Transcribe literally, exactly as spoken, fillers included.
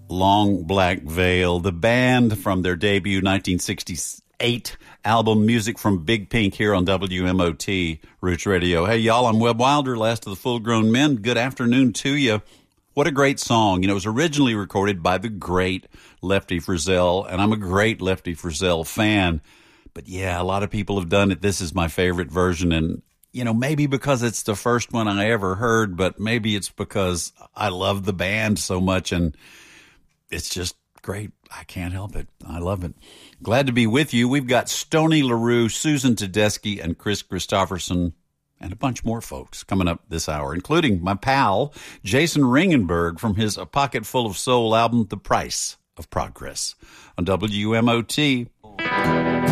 Long Black Veil, the band from their debut nineteen sixty-eight album, Music from Big Pink, here on W M O T Roots Radio. Hey, y'all, I'm Webb Wilder, last of the full-grown men. Good afternoon to you. What a great song. You know, it was originally recorded by the great Lefty Frizzell, and I'm a great Lefty Frizzell fan. But yeah, a lot of people have done it. This is my favorite version, and you know, maybe because it's the first one I ever heard, but maybe it's because I love the band so much, and it's just great. I can't help it. I love it. Glad to be with you. We've got Stoney LaRue, Susan Tedeschi, and Chris Christopherson, and a bunch more folks coming up this hour, including my pal, Jason Ringenberg, from his A Pocket Full of Soul album, The Price of Progress, on W M O T.